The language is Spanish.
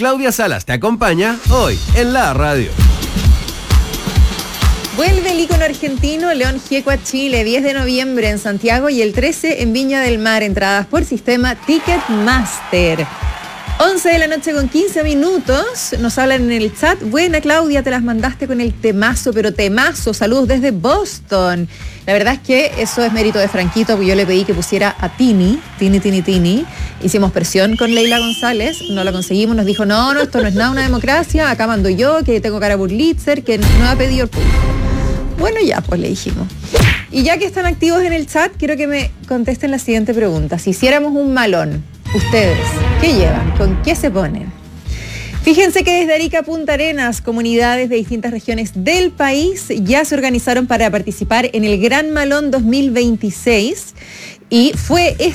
Claudia Salas te acompaña hoy en la radio. Vuelve el ícono argentino León Gieco a Chile, 10 de noviembre en Santiago y el 13 en Viña del Mar, entradas por sistema Ticketmaster. 11 de la noche con 15 minutos, nos hablan en el chat. Buena Claudia, te las mandaste con el temazo, pero temazo, saludos desde Boston. La verdad es que eso es mérito de Franquito, porque yo le pedí que pusiera a Tini. Hicimos presión con Leila González, no la conseguimos, nos dijo, no, esto no es nada una democracia, acá mando yo, que tengo cara Burlitzer, que no ha pedido el público. Bueno, ya, pues le dijimos. Y ya que están activos en el chat, quiero que me contesten la siguiente pregunta. Si hiciéramos un malón, ustedes, ¿qué llevan? ¿Con qué se ponen? Fíjense que desde Arica a Punta Arenas, comunidades de distintas regiones del país ya se organizaron para participar en el Gran Malón 2026 y fue